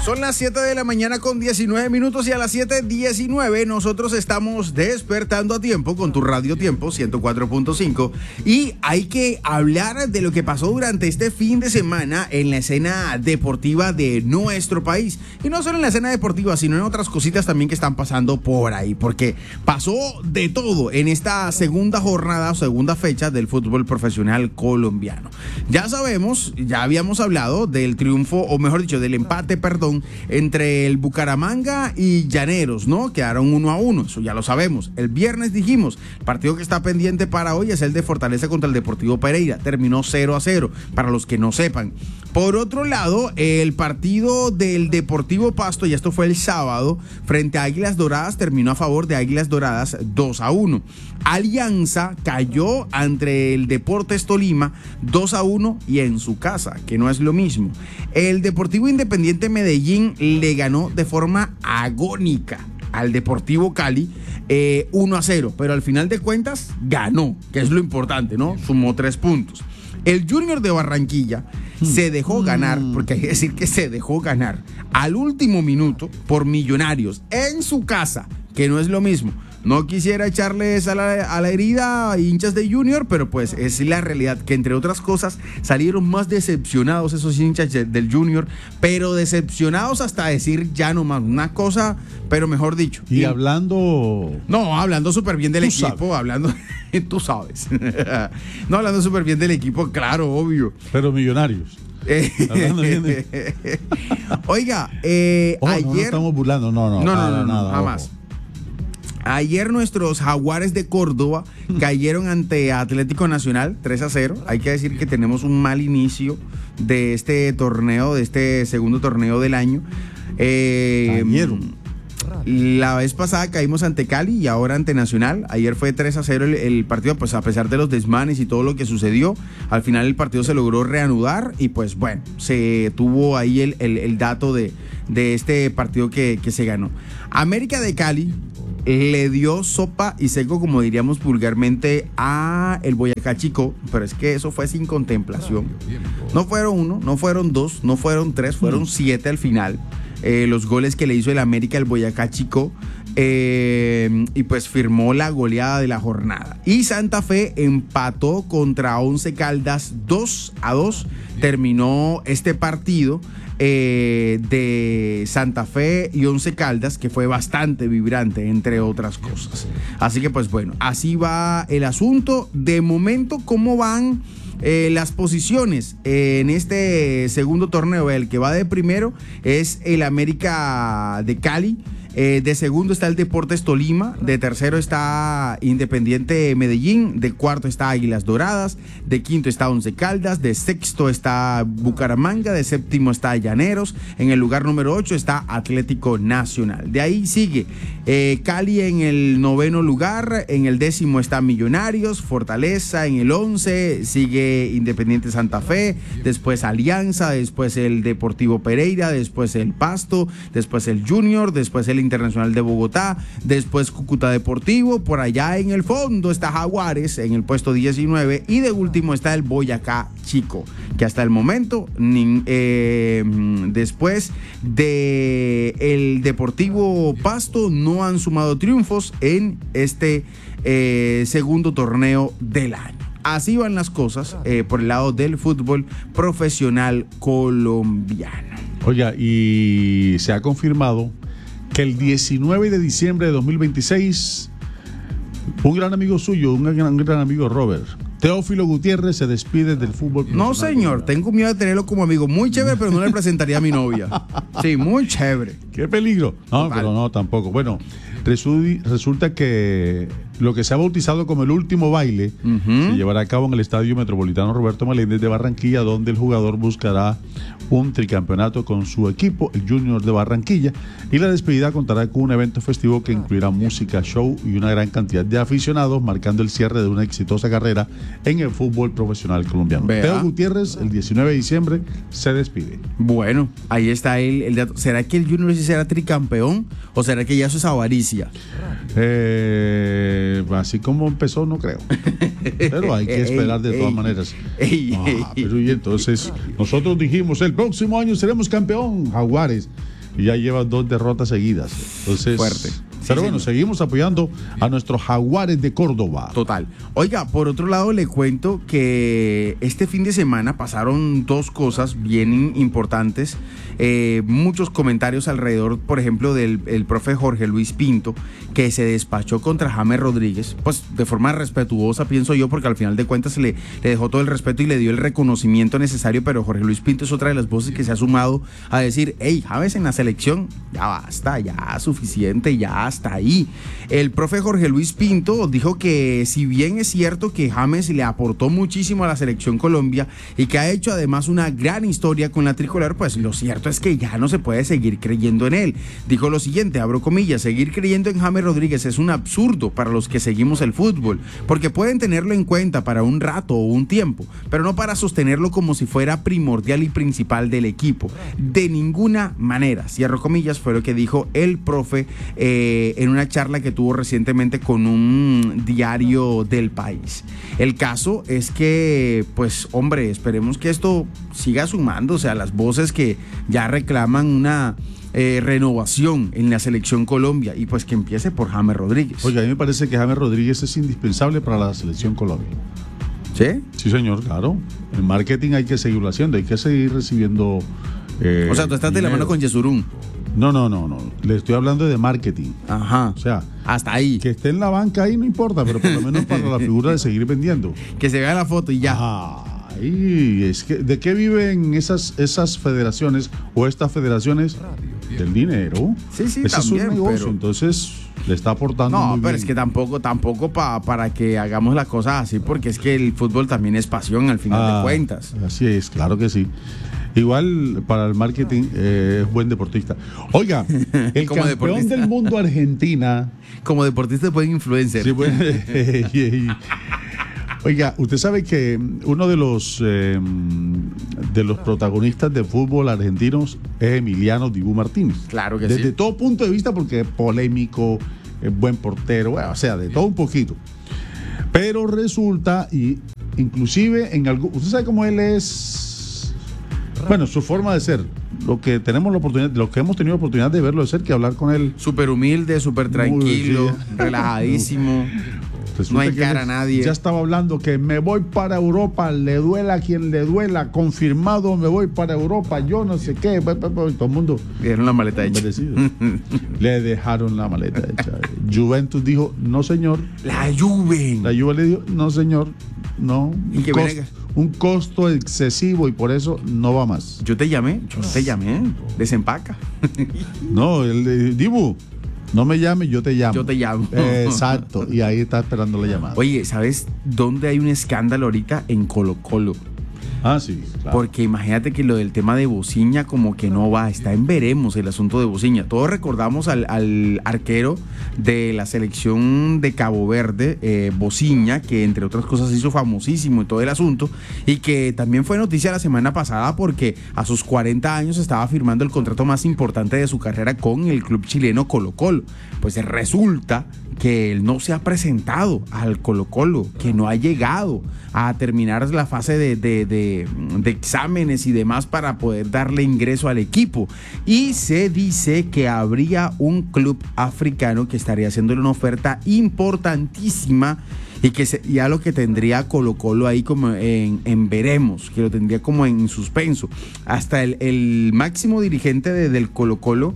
Son las 7 de la mañana con 19 minutos y a las 7:19 nosotros estamos despertando a tiempo con tu Radio Tiempo 104.5 y hay que hablar de lo que pasó durante este fin de semana en la escena deportiva de nuestro país. Y no solo en la escena deportiva, sino en otras cositas también que están pasando por ahí, porque pasó de todo en esta segunda jornada o segunda fecha del fútbol profesional colombiano. Ya sabemos, ya habíamos hablado del triunfo, o mejor dicho, del empate, perdón, entre el Bucaramanga y Llaneros, ¿no? Quedaron 1-1, eso ya lo sabemos. El viernes dijimos, el partido que está pendiente para hoy es el de Fortaleza contra el Deportivo Pereira, terminó 0-0, para los que no sepan. Por otro lado, el partido del Deportivo Pasto, y esto fue el sábado, frente a Águilas Doradas, terminó a favor de Águilas Doradas 2-1. Alianza cayó ante el Deportes Tolima 2-1 y en su casa, que no es lo mismo. El Deportivo Independiente Medellín le ganó de forma agónica al Deportivo Cali 1-0, pero al final de cuentas ganó, que es lo importante, ¿no? Sumó 3 puntos. El Junior de Barranquilla se dejó ganar, porque hay que decir que se dejó ganar al último minuto por Millonarios en su casa, que no es lo mismo. No quisiera echarles a la herida a hinchas de Junior, pero pues es la realidad que, entre otras cosas, salieron más decepcionados esos hinchas del Junior, pero decepcionados hasta decir ya no más una cosa, pero mejor dicho. Y hablando... No, hablando súper bien del equipo, sabes. Hablando... Tú sabes. No, hablando súper bien del equipo, claro, obvio. Pero Millonarios. Hablando bien de... Oiga, ayer... No estamos burlando, no, nada, jamás. Ojo. Ayer nuestros Jaguares de Córdoba cayeron ante Atlético Nacional 3-0. Hay que decir que tenemos un mal inicio de este torneo, de este segundo torneo del año. La vez pasada caímos ante Cali y ahora ante Nacional. Ayer fue 3-0 el partido, pues a pesar de los desmanes y todo lo que sucedió, al final el partido se logró reanudar y pues bueno, se tuvo ahí el dato de este partido que se ganó. América de Cali le dio sopa y seco, como diríamos vulgarmente, a el Boyacá Chico, pero es que eso fue sin contemplación. No fueron 1, no fueron 2, no fueron 3, fueron 7 al final. Los goles que le hizo el América al Boyacá Chico, y pues firmó la goleada de la jornada. Y Santa Fe empató contra Once Caldas 2-2. Terminó este partido de Santa Fe y Once Caldas, que fue bastante vibrante, entre otras cosas. Así que pues bueno, así va el asunto. De momento, ¿cómo van las posiciones en este segundo torneo? El que va de primero es el América de Cali. De segundo está el Deportes Tolima, de tercero está Independiente Medellín, de cuarto está Águilas Doradas, de quinto está Once Caldas, de sexto está Bucaramanga, de séptimo está Llaneros, en el lugar número 8 está Atlético Nacional. De ahí sigue Cali en el noveno lugar, en el décimo está Millonarios, Fortaleza en el 11, sigue Independiente Santa Fe, después Alianza, después el Deportivo Pereira, después el Pasto, después el Junior, después el Internacional de Bogotá, después Cúcuta Deportivo, por allá en el fondo está Jaguares en el puesto 19 y de último está el Boyacá Chico, que hasta el momento después de el Deportivo Pasto no han sumado triunfos en este segundo torneo del año. Así van las cosas por el lado del fútbol profesional colombiano. Oiga, y se ha confirmado que el 19 de diciembre de 2026, un gran amigo suyo, un gran amigo Robert, Teófilo Gutiérrez, se despide del fútbol profesional. No, señor, tengo miedo de tenerlo como amigo. Muy chévere, pero no le presentaría a mi novia. Sí, muy chévere. ¡Qué peligro! No, total. Pero no, tampoco. Bueno, resulta que lo que se ha bautizado como el último baile se llevará a cabo en el Estadio Metropolitano Roberto Meléndez de Barranquilla, donde el jugador buscará un tricampeonato con su equipo, el Junior de Barranquilla, y la despedida contará con un evento festivo que incluirá música, show y una gran cantidad de aficionados, marcando el cierre de una exitosa carrera en el fútbol profesional colombiano. Teo Gutiérrez, el 19 de diciembre, se despide. Bueno, ahí está el dato. ¿Será que el Junior sí será tricampeón o será que ya eso es avaricia? Así como empezó, no creo. Pero hay que esperar de todas maneras. Pero y entonces, nosotros dijimos, el próximo año seremos campeón, Jaguares. y ya lleva 2 derrotas seguidas. Entonces, fuerte. Pero bueno, seguimos apoyando a nuestros Jaguares de Córdoba. Total. Oiga, por otro lado le cuento que este fin de semana pasaron 2 cosas bien importantes. Muchos comentarios alrededor, por ejemplo, del profe Jorge Luis Pinto, que se despachó contra James Rodríguez, pues de forma respetuosa, pienso yo, porque al final de cuentas le dejó todo el respeto y le dio el reconocimiento necesario, pero Jorge Luis Pinto es otra de las voces que se ha sumado a decir, hey, James en la selección, ya basta, ya suficiente, ya hasta ahí. El profe Jorge Luis Pinto dijo que si bien es cierto que James le aportó muchísimo a la selección Colombia y que ha hecho además una gran historia con la tricolor, pues lo cierto es que ya no se puede seguir creyendo en él. Dijo lo siguiente, abro comillas, seguir creyendo en James Rodríguez es un absurdo para los que seguimos el fútbol, porque pueden tenerlo en cuenta para un rato o un tiempo, pero no para sostenerlo como si fuera primordial y principal del equipo. De ninguna manera, cierro comillas, fue lo que dijo el profe en una charla que tuvo recientemente con un diario del país. El caso es que, pues, hombre, esperemos que esto siga sumándose a las voces que ya reclaman una renovación en la selección Colombia y pues que empiece por James Rodríguez. Oiga, a mí me parece que James Rodríguez es indispensable para la selección Colombia. ¿Sí? Sí, señor, claro. El marketing hay que seguirlo haciendo, hay que seguir recibiendo o sea, tú estás de la mano con Yesurún. No. Le estoy hablando de marketing. Ajá. O sea, hasta ahí. Que esté en la banca ahí no importa, pero por lo menos para la figura de seguir vendiendo. Que se vea la foto y ya. Ay, es que ¿de qué viven esas federaciones o estas federaciones? Del dinero. Sí, ese también, es un negocio, pero entonces le está aportando. No, muy pero bien. es que tampoco para que hagamos las cosas así, porque es que el fútbol también es pasión al final de cuentas. Así es, claro que sí. Igual para el marketing es buen deportista. Oiga, el Como campeón deportista. del mundo Argentina. Como deportista es buen influencer. Sí, bueno, oiga, usted sabe que uno de los protagonistas de fútbol argentinos es Emiliano Dibu Martínez. Claro que Desde sí. todo punto de vista, porque es polémico, es buen portero, bueno, o sea, de todo un poquito. Pero resulta, y inclusive en algo, usted sabe cómo él es, bueno, su forma de ser, lo que tenemos la oportunidad, lo que hemos tenido la oportunidad de verlo de ser, que hablar con él. Súper humilde, súper tranquilo, sí. relajadísimo. Resulta No hay que cara a nadie. Ya estaba hablando que me voy para Europa, le duela a quien le duela, confirmado, me voy para Europa, yo no sé qué. Todo el mundo. Le dieron la maleta hecha. Le dejaron la maleta hecha. Juventus dijo, no señor. La Juve. La Juve le dijo, no señor, no. ¿Y qué venga? Un costo excesivo y por eso no va más. Yo te llamé. Desempaca. No, Dibu. No me llames, yo te llamo. Yo te llamo. Exacto. Y ahí está esperando la llamada. Oye, ¿sabes dónde hay un escándalo ahorita? En Colo-Colo. Ah, sí, claro. Porque imagínate que lo del tema de Bociña como que no va, está en veremos el asunto de Bociña. Todos recordamos al arquero de la selección de Cabo Verde, Bociña, que entre otras cosas hizo famosísimo y todo el asunto, y que también fue noticia la semana pasada porque a sus 40 años estaba firmando el contrato más importante de su carrera con el club chileno Colo-Colo. Pues resulta que él no se ha presentado al Colo-Colo, que no ha llegado a terminar la fase de exámenes y demás para poder darle ingreso al equipo. Y se dice que habría un club africano que estaría haciéndole una oferta importantísima y que ya lo que tendría Colo-Colo ahí como en veremos, que lo tendría como en suspenso. Hasta el máximo dirigente del Colo-Colo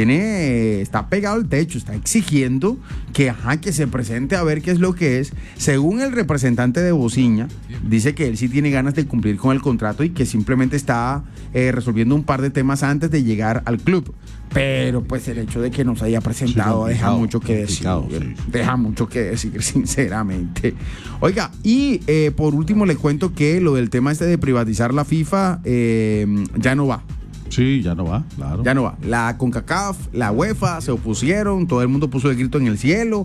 está pegado al techo, está exigiendo que se presente a ver qué es lo que es. Según el representante de Bociña, dice que él sí tiene ganas de cumplir con el contrato y que simplemente está resolviendo un par de temas antes de llegar al club. Pero pues el hecho de que no se haya presentado deja mucho que decir. Deja mucho que decir, sinceramente. Oiga, y por último le cuento que lo del tema de privatizar la FIFA ya no va. Sí, ya no va, claro. Ya no va. La CONCACAF, la UEFA se opusieron, todo el mundo puso el grito en el cielo.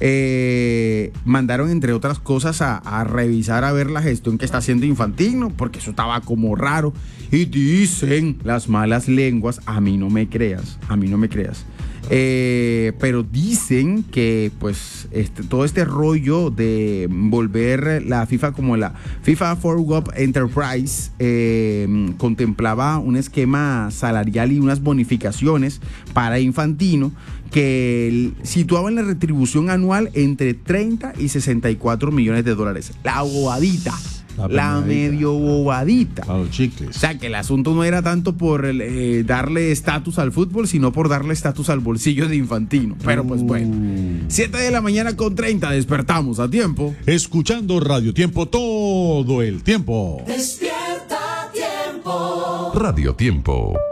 Mandaron, entre otras cosas, a revisar a ver la gestión que está haciendo Infantino, porque eso estaba como raro. Y dicen las malas lenguas, a mí no me creas, Pero dicen que pues todo este rollo de volver la FIFA como la FIFA Forward Enterprise contemplaba un esquema salarial y unas bonificaciones para Infantino que situaban la retribución anual entre 30 y 64 millones de dólares. La bobadita. La medio bobadita. A los chicles. O sea, que el asunto no era tanto por darle estatus al fútbol, sino por darle estatus al bolsillo de Infantino. Pero pues bueno. 7:30 a.m. despertamos a tiempo. Escuchando Radio Tiempo todo el tiempo. Despierta Tiempo. Radio Tiempo.